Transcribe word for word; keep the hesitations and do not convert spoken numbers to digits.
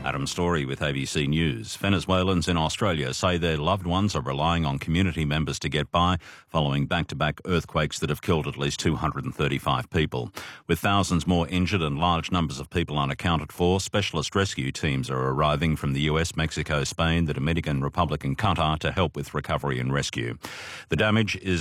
Adam Story with A B C News. Venezuelans in Australia say their loved ones are relying on community members to get by following back-to-back earthquakes that have killed at least two hundred thirty-five people. With thousands more injured and large numbers of people unaccounted for, specialist rescue teams are arriving from the U S, Mexico, Spain, the Dominican Republic and Qatar to help with recovery and rescue. The damage is